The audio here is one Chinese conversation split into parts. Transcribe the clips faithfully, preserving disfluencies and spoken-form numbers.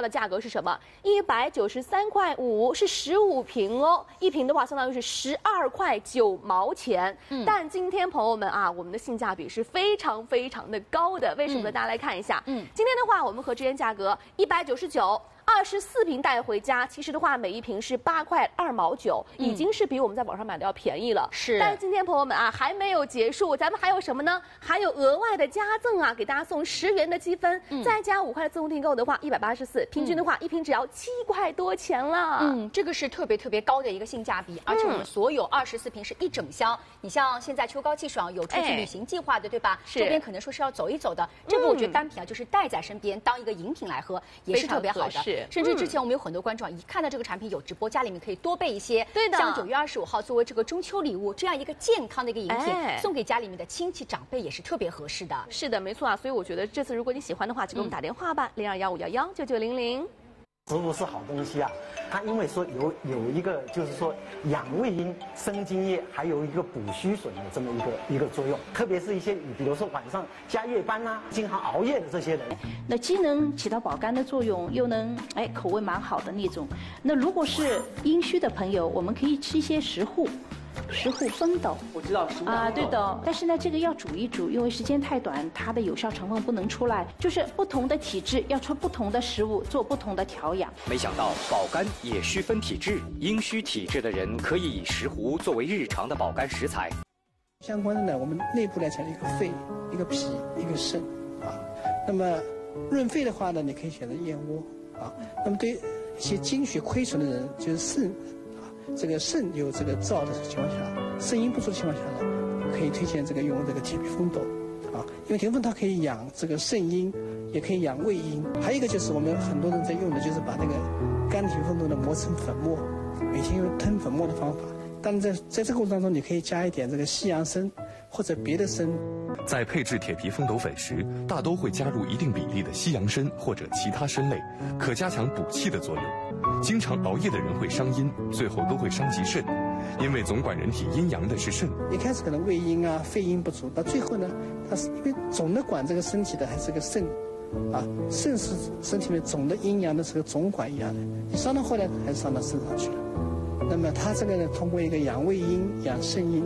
到的价格是什么？一百九十三块五，是十五瓶哦，一瓶的话相当于是十二块九毛钱。嗯，但今天朋友们啊，我们的性价比是非常非常的高的，为什么呢？嗯、大家来看一下。嗯，今天的话，我们和之前价格一百九十九。二十四瓶带回家，其实的话，每一瓶是八块二毛九，已经是比我们在网上买的要便宜了。是，但是今天朋友们啊，还没有结束，咱们还有什么呢？还有额外的加赠啊，给大家送十元的积分，嗯、再加五块的自动订购的话，一百八十四，平均的话，嗯、一瓶只要七块多钱了。 嗯，这个是特别特别高的一个性价比，而且我们所有二十四瓶是一整箱。嗯、你像现在秋高气爽，有出去旅行计划的，哎、对吧？是，周边可能说是要走一走的，这个我觉得单品啊，就是带在身边当一个饮品来喝，也是特别好的。是，甚至之前我们有很多观众一看到这个产品有直播，家里面可以多备一些。对的，像九月二十五号作为这个中秋礼物，这样一个健康的一个饮品，哎、送给家里面的亲戚长辈也是特别合适的。 是的，没错啊。所以我觉得这次如果你喜欢的话，就给我们打电话吧，零二幺五幺幺九九零零。 食物是好东西啊，它因为说有有一个就是说养胃阴、生津液，还有一个补虚损的这么一个一个作用。特别是一些比如说晚上加夜班呐、啊、经常熬夜的这些人， 那既能起到保肝的作用，又能哎口味蛮好的那种。那如果是阴虚的朋友，我们可以吃一些石斛。石斛风斗， 我知道石斛啊，对的。但是呢，这个要煮一煮，因为时间太短，它的有效成分不能出来。就是不同的体质要吃不同的食物，做不同的调养。 没想到保肝也需分体质，阴虚体质的人可以以石斛作为日常的保肝食材。 相关的呢，我们内部来讲，一个肺、一个脾、一个肾啊。那么润肺的话呢，你可以选择燕窝啊。那么对一些精血亏损的人，就是肾。这个肾有这个燥的情况下，肾阴不足的情况下呢，可以推荐这个用这个铁皮风斗，啊，因为铁皮风它可以养这个肾阴，也可以养胃阴。还有一个就是我们很多人在用的，就是把那个干铁皮风斗呢磨成粉末，每天用吞粉末的方法。当然在在这个过程当中，你可以加一点这个西洋参或者别的参。 在配制铁皮风斗粉时，大都会加入一定比例的西洋参或者其他参类，可加强补气的作用。经常熬夜的人会伤阴，最后都会伤及肾，因为总管人体阴阳的是肾。 一开始可能胃阴啊、肺阴不足，到最后呢，它是因为总的管这个身体的还是个肾，啊，肾是身体里面总的阴阳的是个总管一样的，你伤到后来还是伤到肾上去了。那么它这个呢，通过一个养胃阴、养肾阴。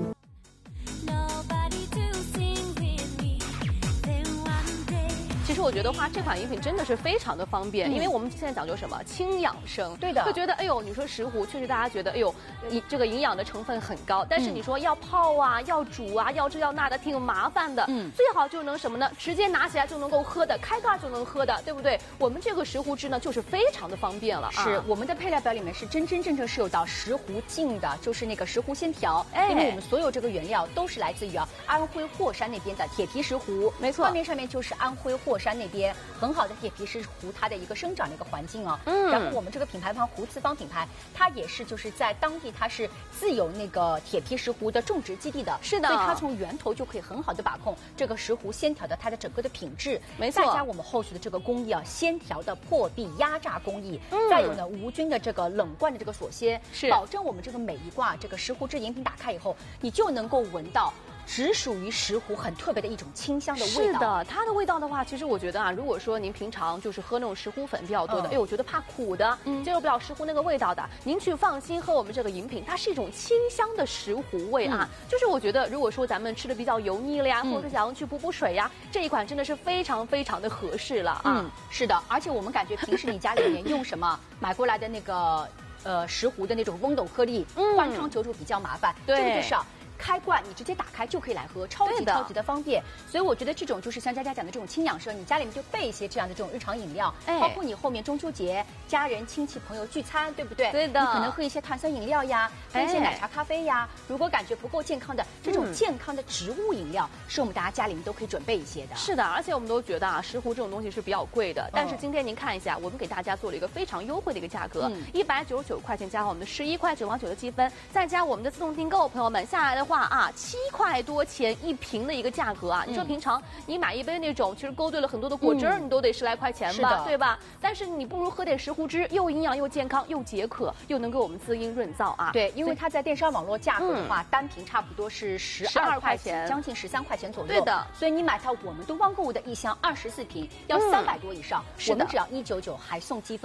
其实我觉得话，这款饮品真的是非常的方便，嗯、因为我们现在讲究什么轻养生，对的，就觉得哎呦，你说石斛确实大家觉得哎呦，这个营养的成分很高，但是你说要泡啊、要煮啊、要这要那的，挺麻烦的。嗯，最好就能什么呢？直接拿起来就能够喝的，开盖就能喝的，对不对？我们这个石斛汁呢，就是非常的方便了。 是、啊、我们的配料表里面是真真正正是有到石斛净的，就是那个石斛鲜条，哎，因为我们所有这个原料都是来自于啊安徽霍山那边的铁皮石斛，没错，画面上面就是安徽霍山那边很好的铁皮石斛它的一个生长的一个环境啊。嗯，然后我们这个品牌方斛次方品牌，它也是就是在当地它是自有那个铁皮石斛的种植基地的，是的，所以它从源头就可以很好的把控这个石斛鲜条的它的整个的品质，没错，再加我们后续的这个工艺啊，鲜条的破壁压榨工艺，嗯、再有呢无菌的这个冷罐的这个锁鲜，是保证我们这个每一罐这个石斛汁饮品打开以后，你就能够闻到只属于石斛很特别的一种清香的味道。是的， 它的味道的话，其实我觉得啊，如果说您平常就是喝那种石斛粉比较多的，嗯、哎，我觉得怕苦的，嗯，接受不了石斛那个味道的，您去放心喝我们这个饮品，它是一种清香的石斛味啊。嗯、就是我觉得，如果说咱们吃的比较油腻了呀，嗯、或者想要去补补水呀，这一款真的是非常非常的合适了啊。 嗯，是的，而且我们感觉平时你家里面用什么买过来的那个呃石斛的那种翁斗颗粒，嗯、换汤久煮比较麻烦，对，这个就是啊。开罐你直接打开就可以来喝，超级超级的方便。所以我觉得这种就是像佳佳讲的这种轻养生，你家里面就备一些这样的这种日常饮料，哎、包括你后面中秋节家人亲戚朋友聚餐，对不对？对的。你可能喝一些碳酸饮料呀，喝一些奶茶咖啡呀。哎、如果感觉不够健康的，这种健康的植物饮料，嗯、是我们大家家里面都可以准备一些的。 是的，而且我们都觉得啊，石斛这种东西是比较贵的，但是今天您看一下，我们给大家做了一个非常优惠的一个价格，一百九十九块钱加上我们的十一块九毛九的积分，再加我们的自动订购，朋友们下来的话啊，七。一块多钱一瓶的一个价格啊！你说平常你买一杯那种，其实勾兑了很多的果汁儿，你都得十来块钱吧，对吧？但是你不如喝点石斛汁，又营养又健康又解渴，又能给我们滋阴润燥啊！ 对，因为它在电商网络价格的话，单瓶差不多是十二块钱，将近十三块钱左右。对的，所以你买它我们东方购物的一箱二十四瓶，要三百多以上，我们只要一九九还送积分。